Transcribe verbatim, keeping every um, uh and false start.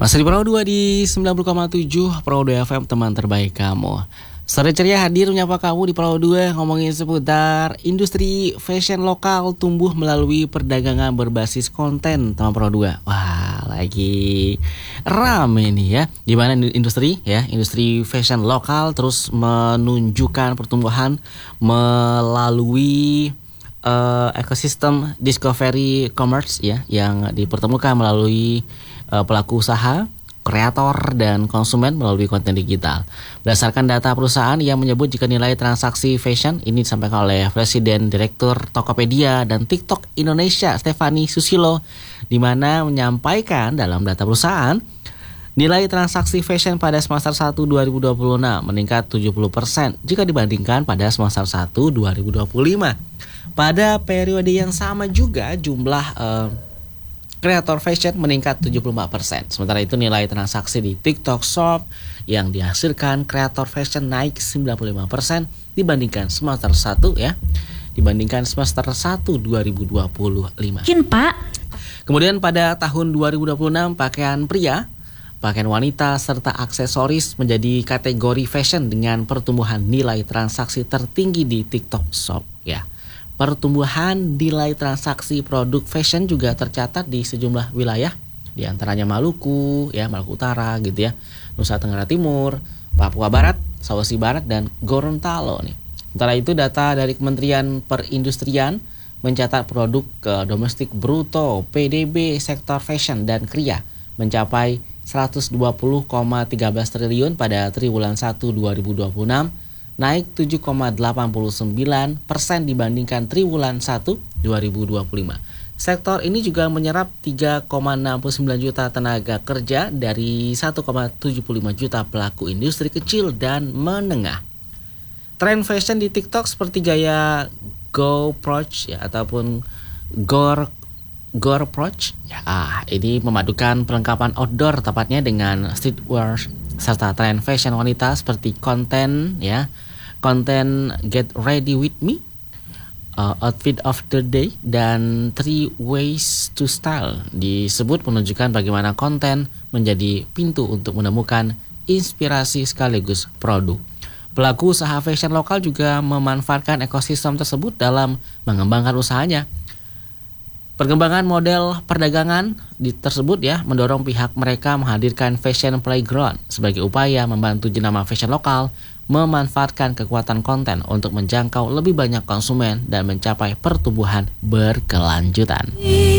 Masih di Perahu dua di sembilan puluh koma tujuh Perahu dua F M, teman terbaik kamu. Sore ceria hadir menyapa kamu di Perahu dua, ngomongin seputar industri fashion lokal tumbuh melalui perdagangan berbasis konten, teman Perahu dua. Wah, lagi rame nih ya. Di mana industri ya, industri fashion lokal terus menunjukkan pertumbuhan melalui uh, ekosistem discovery commerce ya, yang dipertemukan melalui uh, pelaku usaha, kreator, dan konsumen melalui konten digital. Berdasarkan data perusahaan yang menyebut jika nilai transaksi fashion ini disampaikan oleh Presiden Direktur Tokopedia dan TikTok Indonesia, Stefani Susilo, di mana menyampaikan dalam data perusahaan, nilai transaksi fashion pada semester satu dua ribu dua puluh enam meningkat tujuh puluh persen jika dibandingkan pada semester satu dua ribu dua puluh lima. Pada periode yang sama juga jumlah uh, kreator fashion meningkat tujuh puluh empat persen. Sementara itu nilai transaksi di TikTok Shop yang dihasilkan kreator fashion naik sembilan puluh lima persen dibandingkan semester satu ya. Dibandingkan semester satu dua ribu dua puluh lima. Mungkin Pak. Kemudian pada tahun dua ribu dua puluh enam pakaian pria, pakaian wanita serta aksesoris menjadi kategori fashion dengan pertumbuhan nilai transaksi tertinggi di TikTok Shop ya. Pertumbuhan nilai transaksi produk fashion juga tercatat di sejumlah wilayah, di antaranya Maluku, ya Maluku Utara gitu ya, Nusa Tenggara Timur, Papua Barat, Sulawesi Barat, dan Gorontalo nih. Sementara itu data dari Kementerian Perindustrian mencatat produk ke domestik bruto P D B sektor fashion dan kria mencapai seratus dua puluh koma satu tiga triliun pada triwulan satu dua ribu dua puluh enam, naik tujuh koma delapan sembilan persen dibandingkan triwulan satu dua ribu dua puluh lima. Sektor ini juga menyerap tiga koma enam sembilan juta tenaga kerja dari satu koma tujuh lima juta pelaku industri kecil dan menengah. Tren fashion di TikTok seperti gaya Go Proch ya, ataupun Gore Gore Proch ya, ah, ini memadukan perlengkapan outdoor tepatnya dengan streetwear serta tren fashion wanita seperti konten ya, konten Get Ready With Me, uh, Outfit of the Day, dan Three Ways to Style disebut menunjukkan bagaimana konten menjadi pintu untuk menemukan inspirasi sekaligus produk. Pelaku usaha fashion lokal juga memanfaatkan ekosistem tersebut dalam mengembangkan usahanya. Perkembangan model perdagangan di tersebut ya mendorong pihak mereka menghadirkan fashion playground sebagai upaya membantu jenama fashion lokal memanfaatkan kekuatan konten untuk menjangkau lebih banyak konsumen dan mencapai pertumbuhan berkelanjutan.